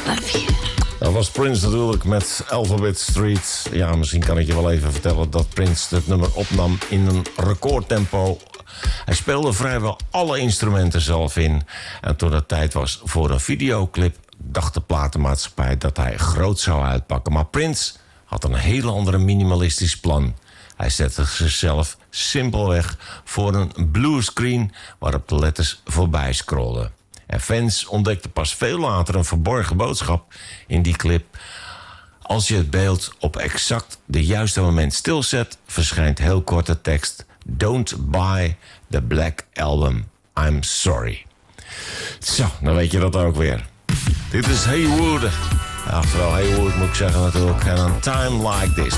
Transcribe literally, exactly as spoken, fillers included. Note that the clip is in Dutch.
Dat was Prince natuurlijk met Alphabet Street. Ja, misschien kan ik je wel even vertellen dat Prince het nummer opnam in een recordtempo. Hij speelde vrijwel alle instrumenten zelf in. En toen het tijd was voor een videoclip, dacht de platenmaatschappij dat hij groot zou uitpakken. Maar Prince had een heel ander minimalistisch plan. Hij zette zichzelf simpelweg voor een bluescreen waarop de letters voorbij scrolden. En fans ontdekten pas veel later een verborgen boodschap in die clip. Als je het beeld op exact de juiste moment stilzet, verschijnt heel korte tekst: Don't buy the Black Album, I'm sorry. Zo, dan weet je dat ook weer. Dit is Haywood. Oftewel Haywood moet ik zeggen natuurlijk. En een time like this.